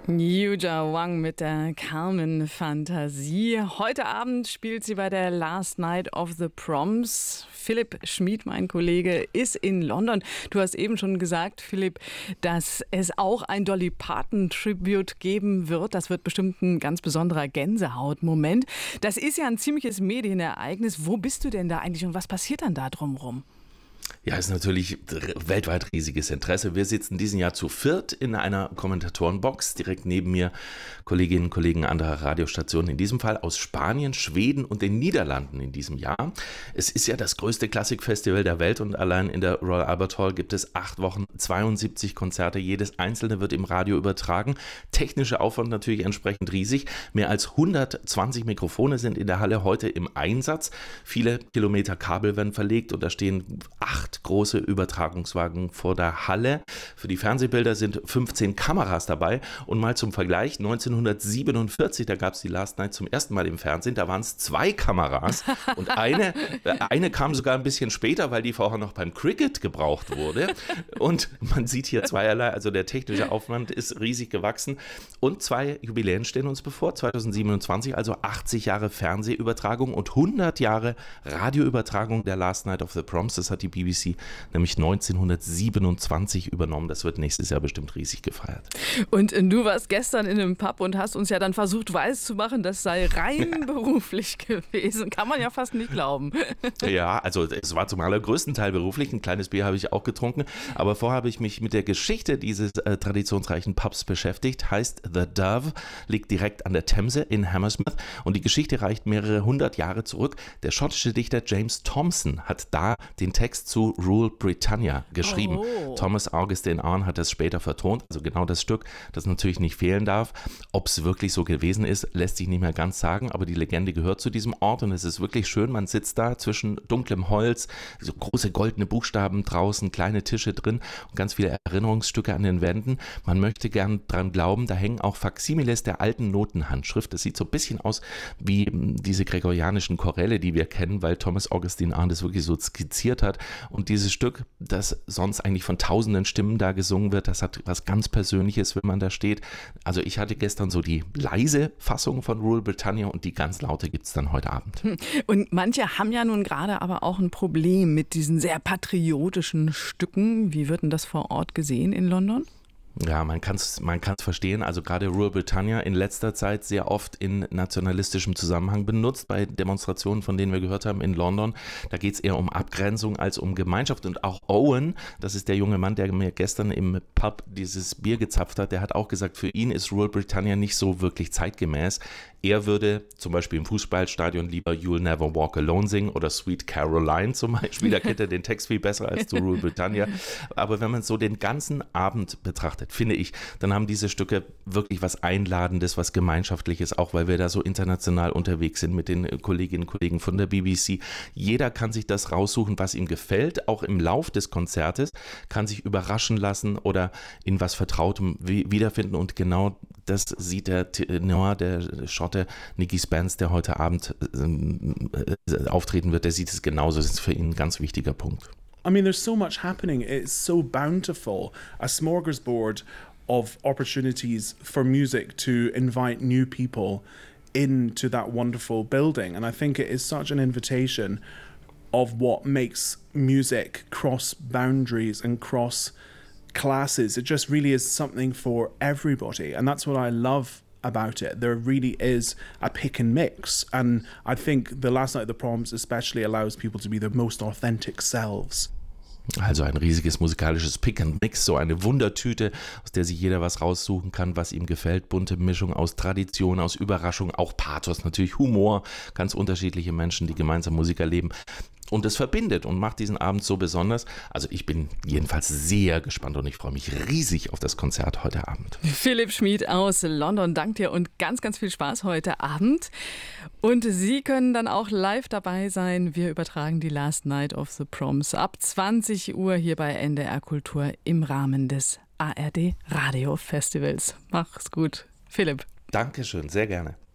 Yuja Wang mit der Carmen-Fantasie. Heute Abend spielt sie bei der Last Night of the Proms. Philipp Schmid, mein Kollege, ist in London. Du hast eben schon gesagt, Philipp, dass es auch ein Dolly Parton-Tribute geben wird. Das wird bestimmt ein ganz besonderer Gänsehautmoment. Das ist ja ein ziemliches Medienereignis. Wo bist du denn da eigentlich und was passiert dann da drumherum? Ja, ist natürlich weltweit riesiges Interesse. Wir sitzen diesen Jahr zu viert in einer Kommentatorenbox. Direkt neben mir Kolleginnen und Kollegen anderer Radiostationen, in diesem Fall aus Spanien, Schweden und den Niederlanden in diesem Jahr. Es ist ja das größte Klassikfestival der Welt und allein in der Royal Albert Hall gibt es 8 Wochen, 72 Konzerte. Jedes einzelne wird im Radio übertragen. Technischer Aufwand natürlich entsprechend riesig. Mehr als 120 Mikrofone sind in der Halle heute im Einsatz. Viele Kilometer Kabel werden verlegt und da stehen 8 große Übertragungswagen vor der Halle. Für die Fernsehbilder sind 15 Kameras dabei. Und mal zum Vergleich, 1947, da gab es die Last Night zum ersten Mal im Fernsehen, da waren es 2 Kameras und eine kam sogar ein bisschen später, weil die vorher noch beim Cricket gebraucht wurde. Und man sieht hier zweierlei, also der technische Aufwand ist riesig gewachsen. Und 2 Jubiläen stehen uns bevor, 2027, also 80 Jahre Fernsehübertragung und 100 Jahre Radioübertragung der Last Night of the Proms. Das hat die BBC nämlich 1927 übernommen. Das wird nächstes Jahr bestimmt riesig gefeiert. Und du warst gestern in einem Pub und hast uns ja dann versucht, weiszumachen, das sei rein beruflich gewesen. Kann man ja fast nicht glauben. Ja, also es war zum allergrößten Teil beruflich. Ein kleines Bier habe ich auch getrunken. Aber vorher habe ich mich mit der Geschichte dieses traditionsreichen Pubs beschäftigt. Heißt The Dove, liegt direkt an der Themse in Hammersmith. Und die Geschichte reicht mehrere 100 Jahre zurück. Der schottische Dichter James Thomson hat da den Text zu Rule Britannia geschrieben. Oh. Thomas Augustine Arne hat das später vertont, also genau das Stück, das natürlich nicht fehlen darf. Ob es wirklich so gewesen ist, lässt sich nicht mehr ganz sagen, aber die Legende gehört zu diesem Ort und es ist wirklich schön, man sitzt da zwischen dunklem Holz, so große goldene Buchstaben draußen, kleine Tische drin und ganz viele Erinnerungsstücke an den Wänden. Man möchte gern dran glauben, da hängen auch Faksimiles der alten Notenhandschrift. Das sieht so ein bisschen aus wie diese gregorianischen Choräle, die wir kennen, weil Thomas Augustine Arne das wirklich so skizziert hat. Und dieses Stück, das sonst eigentlich von tausenden Stimmen da gesungen wird, das hat was ganz Persönliches, wenn man da steht. Also ich hatte gestern so die leise Fassung von Rule Britannia und die ganz laute gibt es dann heute Abend. Und manche haben ja nun gerade aber auch ein Problem mit diesen sehr patriotischen Stücken. Wie wird denn das vor Ort gesehen in London? Ja, man kann's verstehen. Also gerade Rule Britannia in letzter Zeit sehr oft in nationalistischem Zusammenhang benutzt, bei Demonstrationen, von denen wir gehört haben in London. Da geht es eher um Abgrenzung als um Gemeinschaft. Und auch Owen, das ist der junge Mann, der mir gestern im Pub dieses Bier gezapft hat, der hat auch gesagt, für ihn ist Rule Britannia nicht so wirklich zeitgemäß. Er würde zum Beispiel im Fußballstadion lieber You'll Never Walk Alone singen oder Sweet Caroline zum Beispiel. Da kennt er den Text viel besser als zu Rule Britannia. Aber wenn man so den ganzen Abend betrachtet, finde ich, dann haben diese Stücke wirklich was Einladendes, was Gemeinschaftliches, auch weil wir da so international unterwegs sind mit den Kolleginnen und Kollegen von der BBC. Jeder kann sich das raussuchen, was ihm gefällt, auch im Lauf des Konzertes, kann sich überraschen lassen oder in was Vertrautem wiederfinden. Und genau das sieht der Tenor, der Schotte Nicky Spence, der heute Abend auftreten wird, der sieht es genauso. Das ist für ihn ein ganz wichtiger Punkt. I mean, there's so much happening. It's so bountiful, a smorgasbord of opportunities for music to invite new people into that wonderful building. And I think it is such an invitation of what makes music cross boundaries and cross classes. It just really is something for everybody. And that's what I love about it. There really is a pick and mix, and I think the Last Night of the Proms especially allows people to be their most authentic selves. Also ein riesiges musikalisches Pick and Mix, so eine Wundertüte, aus der sich jeder was raussuchen kann, was ihm gefällt. Bunte Mischung aus Tradition, aus Überraschung, auch Pathos, natürlich Humor, ganz unterschiedliche Menschen, die gemeinsam Musik erleben. Und es verbindet und macht diesen Abend so besonders. Also ich bin jedenfalls sehr gespannt und ich freue mich riesig auf das Konzert heute Abend. Philipp Schmid aus London dankt dir und ganz, ganz viel Spaß heute Abend. Und Sie können dann auch live dabei sein. Wir übertragen die Last Night of the Proms ab 20 Uhr hier bei NDR Kultur im Rahmen des ARD Radio Festivals. Mach's gut, Philipp. Dankeschön, sehr gerne.